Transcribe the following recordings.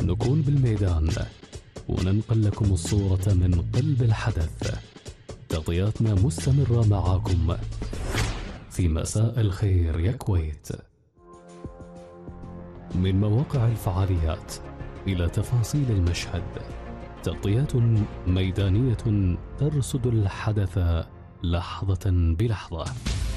نكون بالميدان وننقل لكم الصورة من قلب الحدث. تغطياتنا مستمرة معاكم في مساء الخير يا كويت. من مواقع الفعاليات إلى تفاصيل المشهد، تغطيات ميدانية ترصد الحدث لحظة بلحظة.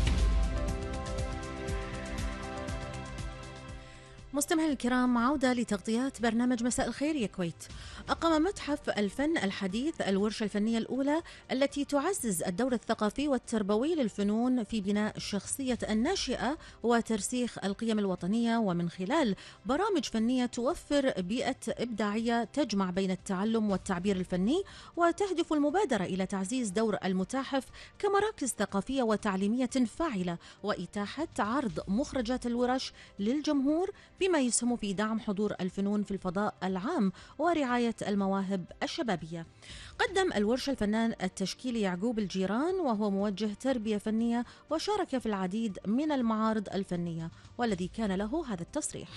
مستمعينا الكرام، عودة لتغطيات برنامج مساء الخير يا كويت. أقام متحف الفن الحديث الورشة الفنية الأولى التي تعزز الدور الثقافي والتربوي للفنون في بناء الشخصية الناشئة وترسيخ القيم الوطنية، ومن خلال برامج فنية توفر بيئة إبداعية تجمع بين التعلم والتعبير الفني، وتهدف المبادرة إلى تعزيز دور المتاحف كمراكز ثقافية وتعليمية فاعلة، وإتاحة عرض مخرجات الورش للجمهور، بما يسهم في دعم حضور الفنون في الفضاء العام ورعاية المواهب الشبابية. قدم الورشة الفنان التشكيلي يعقوب الجيران، وهو موجه تربية فنية، وشارك في العديد من المعارض الفنية، والذي كان له هذا التصريح.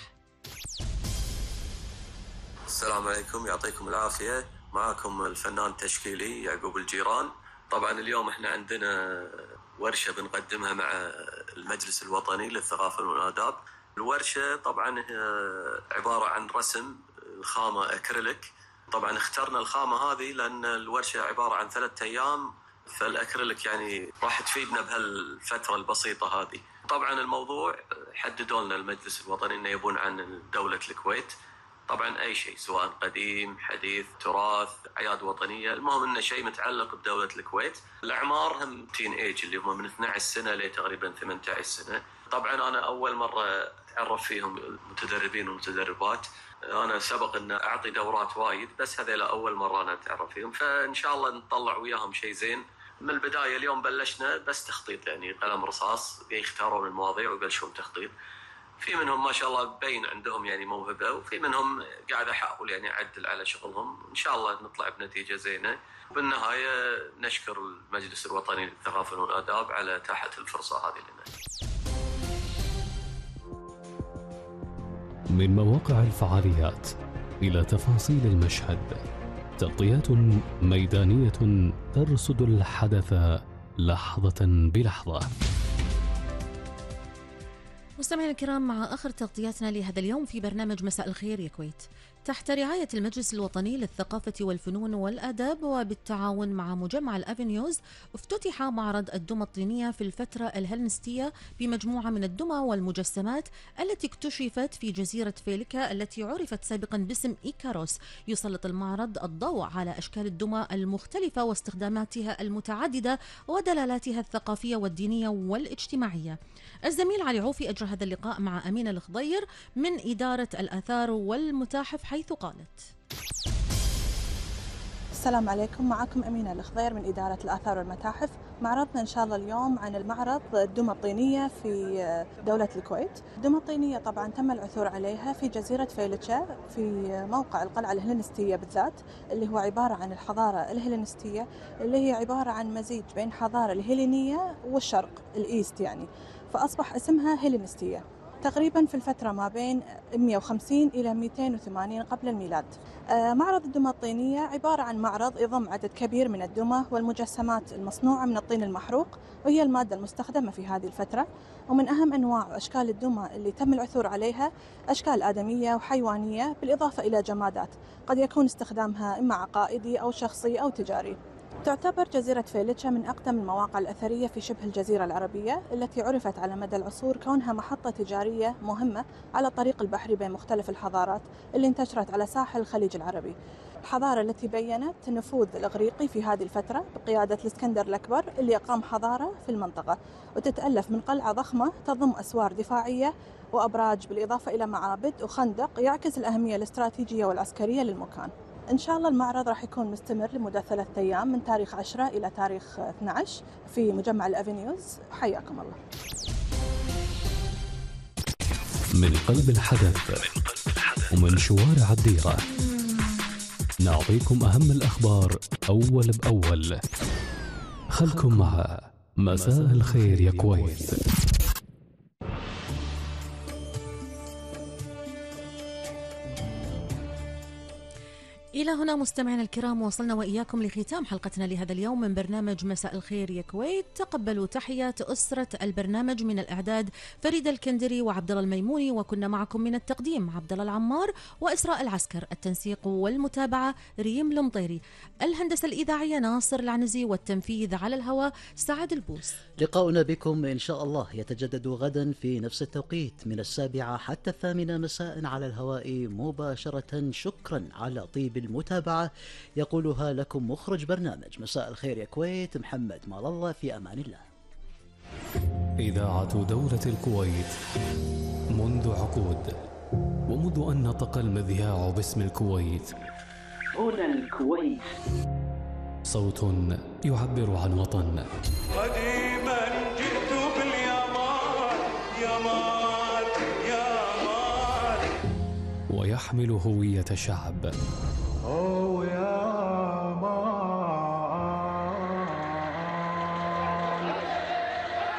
السلام عليكم، يعطيكم العافية. معكم الفنان التشكيلي يعقوب الجيران. طبعا اليوم احنا عندنا ورشة بنقدمها مع المجلس الوطني للثقافة والآداب. الورشة طبعا عبارة عن رسم خامة أكريليك. طبعا اخترنا الخامة هذه لأن الورشة عبارة عن 3 أيام، فالأكريليك يعني راح تفيدنا بهالفترة البسيطة هذه. طبعا الموضوع حددوا لنا المجلس الوطني أنه يبون عن دولة الكويت. طبعا أي شيء سواء قديم حديث تراث أعياد وطنية، المهم أنه شيء متعلق بدولة الكويت. الأعمار هم تين ايج اللي هم من 12 سنة لتقريبا 18 سنة. طبعا أنا أول مرة أتعرف فيهم المتدربين والمتدربات. أنا سبق أن أعطي دورات وايد، بس هذا أول مرة أنا أتعرف فيهم، فإن شاء الله نطلع وياهم شيء زين. من البداية اليوم بلشنا بس تخطيط، يعني قلم رصاص يختارون المواضيع ويبلشون تخطيط. في منهم ما شاء الله بين عندهم يعني موهبة، وفي منهم قاعد أحاول يعني أعدل على شغلهم. إن شاء الله نطلع بنتيجة زينة. بالنهاية نشكر المجلس الوطني للثقافة والآداب على إتاحة الفرصة هذه لنا. من مواقع الفعاليات إلى تفاصيل المشهد، تغطيات ميدانية ترصد الحدث لحظة بلحظة. مستمعينا الكرام، مع آخر تغطياتنا لهذا اليوم في برنامج مساء الخير يا كويت. تحت رعاية المجلس الوطني للثقافة والفنون والآداب وبالتعاون مع مجمع الأفنيوز، افتتح معرض الدمى الطينية في الفترة الهلنستية بمجموعة من الدمى والمجسمات التي اكتشفت في جزيرة فيليكا التي عرفت سابقا باسم إيكاروس. يسلط المعرض الضوء على أشكال الدمى المختلفة واستخداماتها المتعددة ودلالاتها الثقافية والدينية والاجتماعية. الزميل علي عوفي أجرى هذا اللقاء مع أمينة الخضير من إدارة الآثار والمتاحف، حيث قالت: السلام عليكم، معكم أمينة الخضير من إدارة الآثار والمتاحف. معرضنا إن شاء الله اليوم عن المعرض الدمى الطينية في دولة الكويت. الدمى الطينية طبعا تم العثور عليها في جزيرة فيلتشا في موقع القلعة الهلنستية بالذات، اللي هو عبارة عن الحضارة الهلنستية، اللي هي عبارة عن مزيج بين الحضارة الهيلينية والشرق الإيست يعني، فأصبح اسمها هيلينستية. تقريبا في الفترة ما بين 150 إلى 280 قبل الميلاد. معرض الدمى الطينية عبارة عن معرض يضم عدد كبير من الدمى والمجسمات المصنوعة من الطين المحروق، وهي المادة المستخدمة في هذه الفترة. ومن أهم أنواع وأشكال الدمى اللي تم العثور عليها أشكال آدمية وحيوانية، بالإضافة إلى جمادات قد يكون استخدامها إما عقائدي أو شخصي أو تجاري. تعتبر جزيرة فيلتشا من أقدم المواقع الأثرية في شبه الجزيرة العربية، التي عرفت على مدى العصور كونها محطة تجارية مهمة على الطريق البحري بين مختلف الحضارات اللي انتشرت على ساحل الخليج العربي. الحضارة التي بيّنت النفوذ الإغريقي في هذه الفترة بقيادة الإسكندر الأكبر، اللي أقام حضارة في المنطقة، وتتألف من قلعة ضخمة تضم أسوار دفاعية وأبراج، بالإضافة إلى معابد وخندق يعكس الأهمية الاستراتيجية والعسكرية للمكان. إن شاء الله المعرض راح يكون مستمر لمدة 3 أيام من تاريخ 10 إلى تاريخ 12 في مجمع الأفنيوز. حياكم الله. من قلب الحدث ومن شوارع الديرة نعطيكم أهم الأخبار أول بأول. خلكم مع مساء الخير يا كويت. إلى هنا مستمعينا الكرام وصلنا وإياكم لختام حلقتنا لهذا اليوم من برنامج مساء الخير يا كويت. تقبلوا تحيات أسرة البرنامج من الإعداد فريدة الكندري وعبد الله الميموني، وكنا معكم من التقديم عبد الله العمار وإسراء العسكر، التنسيق والمتابعة ريم المطيري، الهندسة الإذاعية ناصر العنزي، والتنفيذ على الهواء سعد البوس. لقاؤنا بكم إن شاء الله يتجدد غدا في نفس التوقيت من 7 حتى 8 مساء على الهواء مباشرة. شكرا على طيب المتابعة، يقولها لكم مخرج برنامج مساء الخير يا كويت محمد مال الله. في أمان الله. إذاعة دولة الكويت منذ عقود، ومنذ أن نطق المذياع باسم الكويت. هنا الكويت، صوت يعبر عن وطن. قديما جئت باليمان، يمان يمان، ويحمل هوية شعب.